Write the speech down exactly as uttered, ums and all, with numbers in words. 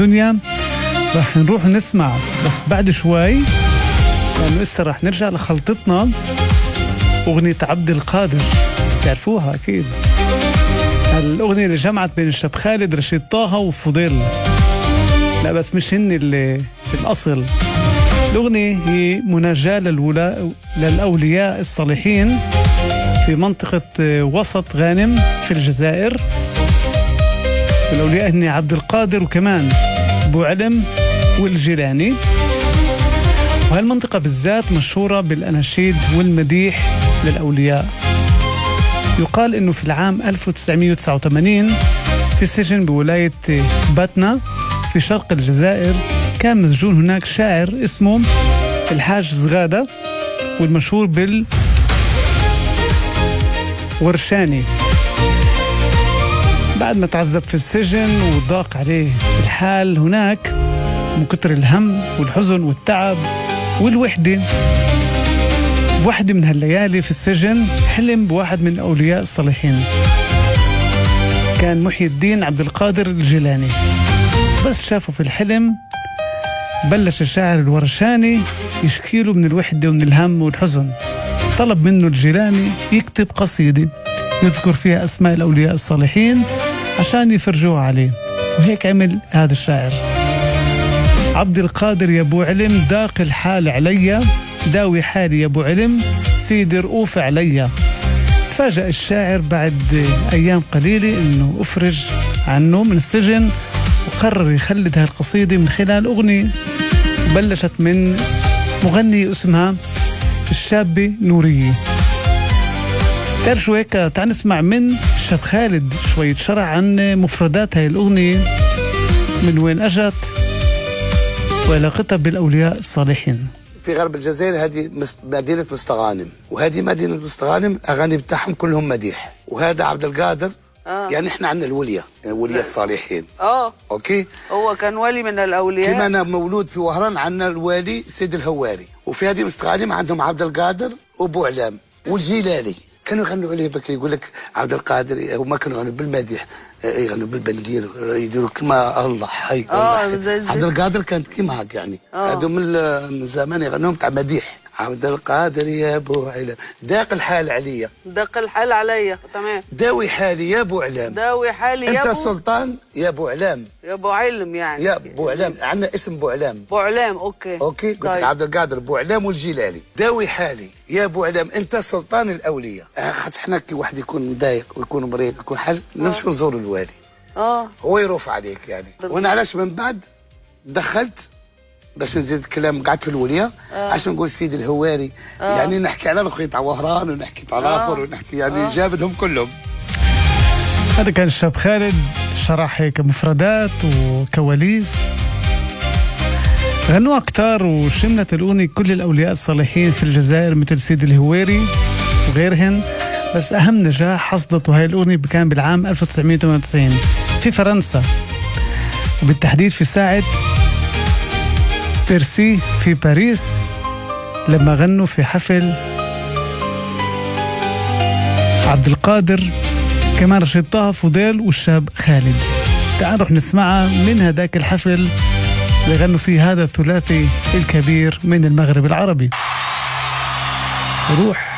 الدنيا راح نروح نسمع بس بعد شوي، لأنه لسه راح نرجع لخلطتنا أغنية عبد القادر، تعرفوها أكيد، الأغنية اللي جمعت بين الشاب خالد، رشيد طه وفضيل. لا بس مش هن اللي الأصل. الأغنية هي مناجاة للولا... للأولياء الصالحين في منطقة وسط غانم في الجزائر. الأولياء هن عبد القادر وكمان أبو علم والجيلاني. وهالمنطقة بالذات مشهورة بالأناشيد والمديح للأولياء. يقال إنه في العام ألف وتسعمائة وتسعة وثمانين في سجن بولاية باتنا في شرق الجزائر كان مسجون هناك شاعر اسمه الحاج زغادة، والمشهور بالورشاني. بعد ما تعذب في السجن وضاق عليه الحال هناك من كتر الهم والحزن والتعب والوحدة، واحدة من هالليالي في السجن حلم بواحد من أولياء الصالحين، كان محي الدين عبد القادر الجيلاني. بس شافه في الحلم بلش الشاعر الورشاني يشكيله من الوحدة ومن الهم والحزن. طلب منه الجيلاني يكتب قصيدة يذكر فيها أسماء الأولياء الصالحين عشان يفرجوها عليه، وهيك عمل هذا الشاعر. عبد القادر يا أبو علم داق الحال عليا، داوي حالي يا أبو علم سيدي رؤوف عليا. تفاجأ الشاعر بعد أيام قليلة أنه أفرج عنه من السجن، وقرر يخلد هالقصيدة من خلال أغنية بلشت من مغنية اسمها الشابة نورية. تعرف شو هيك، تعال نسمع من الشاب خالد شوية شرح عن مفردات هاي الأغنية، من وين أجت وعلاقتها بالأولياء الصالحين. في غرب الجزائر هذه مدينة مستغانم، وهذه مدينة مستغانم أغاني بتاعهم كلهم مديح. وهذا عبد القادر آه. يعني احنا عندنا الولية، يعني الولية الصالحين. اه اوكي، هو كان ولي من الأولياء. كما أنا مولود في وهران عندنا الوالي سيد الهواري، وفي هذه مستغانم عندهم عبد القادر وابو علام والجيلاني. كانوا يغنوا عليه بكري، يقول لك عبد القادر، وما كانوا يغنوا بالمديح، يغنوا بالبندير، يديروا كما الله حي الله حي. عبد القادر كانت كيما هاك يعني، هذو من زمان يغنوهم تاع مديح. عبد القادر يا ابو علم داق الحال عليا، داق الحال عليا، تمام. داوي حالي يا ابو علام، داوي حالي يا انت ابو السلطان يا ابو علام، يا ابو علم يعني، يا ابو علام. عندنا اسم ابو علام، ابو علام. اوكي اوكي، قلت طيب. عبد القادر ابو علام والجيلاني. داوي حالي يا ابو علام انت سلطان الاولياء. خاطر حنا كي واحد يكون مضايق ويكون مريض ويكون حاجه نمشي نزور الوالي، اه هو يروف عليك يعني. وانا علاش من بعد دخلت باش نزيد الكلام، قعدت في الوليه آه. عشان نقول سيدي الهواري آه. يعني نحكي على الخوي تاع وهران ونحكي على الاخر آه. ونحكي يعني آه. جابدهم كلهم. هذا كان الشاب خالد شرح هيك مفردات وكواليس. غنوا أكتر وشملت الأغنية كل الأولياء الصالحين في الجزائر مثل سيدي الهواري وغيرهن. بس أهم نجاح حصدته هاي الأغنية كان بالعام ألف وتسعمائة وثمانية وتسعين في فرنسا، وبالتحديد في ساعة بيرسي في باريس، لما غنوا في حفل عبد القادر كمان رشيد طه فضيل والشاب خالد. تعال نروح نسمعها من هذاك الحفل اللي غنوا فيه هذا الثلاثي الكبير من المغرب العربي. روح